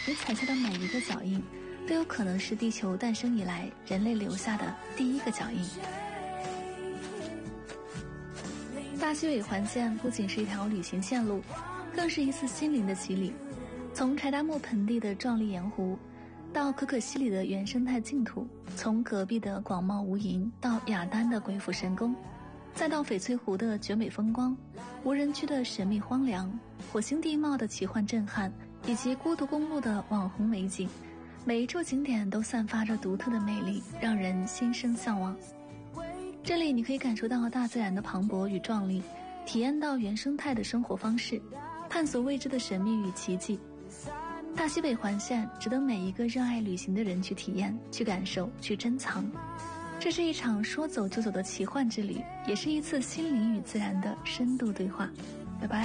你踩下的每一个脚印都有可能是地球诞生以来人类留下的第一个脚印。大西北环线不仅是一条旅行线路，更是一次心灵的洗礼。从柴达木盆地的壮丽盐湖，到可可西里的原生态净土，从隔壁的广袤无垠到雅丹的鬼斧神工，再到翡翠湖的绝美风光，无人区的神秘荒凉，火星地貌的奇幻震撼，以及孤独公路的网红美景，每一处景点都散发着独特的魅力，让人心生向往。这里你可以感受到大自然的磅礴与壮丽，体验到原生态的生活方式，探索未知的神秘与奇迹。大西北环线值得每一个热爱旅行的人去体验、去感受、去珍藏。这是一场说走就走的奇幻之旅，也是一次心灵与自然的深度对话。拜拜。